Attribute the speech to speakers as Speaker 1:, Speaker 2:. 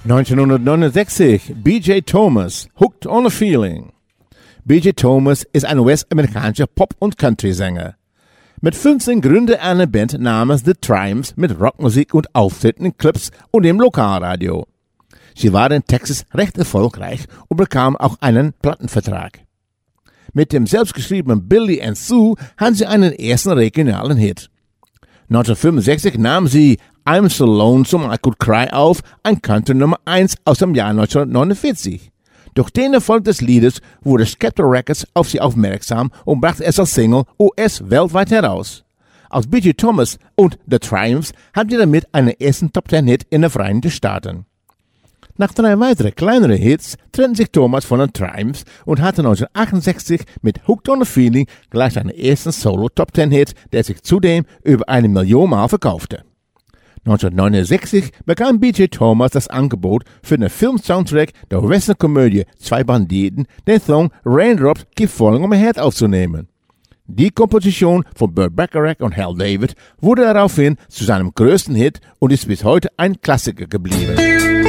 Speaker 1: 1969, B.J. Thomas, Hooked on a Feeling. B.J. Thomas ist ein US-amerikanischer Pop- und Country-Sänger. Mit 15 gründete er eine Band namens The Triumphs mit Rockmusik und Auftritten in Clubs und im Lokalradio. Sie war in Texas recht erfolgreich und bekam auch einen Plattenvertrag. Mit dem selbstgeschriebenen Billy and Sue hatten sie einen ersten regionalen Hit. 1965 nahm sie I'm So Lonesome I Could Cry auf, ein Country Nummer 1 aus dem Jahr 1949. Durch den Erfolg des Liedes wurde Skepta Records auf sie aufmerksam und brachte es als Single US-weltweit heraus. Aus B.J. Thomas und The Triumphs hatten sie damit einen ersten Top-10-Hit in den Vereinigten Staaten. Nach 3 weiteren kleineren Hits trennte sich Thomas von den Triumphs und hatte 1968 mit Hooked on a Feeling gleich seinen ersten Solo-Top-10-Hit, der sich zudem über 1 Million Mal verkaufte. 1969 bekam B.J. Thomas das Angebot für den Film-Soundtrack der Western-Komödie Zwei Banditen, den Song Raindrops Keep Falling on My Head aufzunehmen. Die Komposition von Burt Bacharach und Hal David wurde daraufhin zu seinem größten Hit und ist bis heute ein Klassiker geblieben.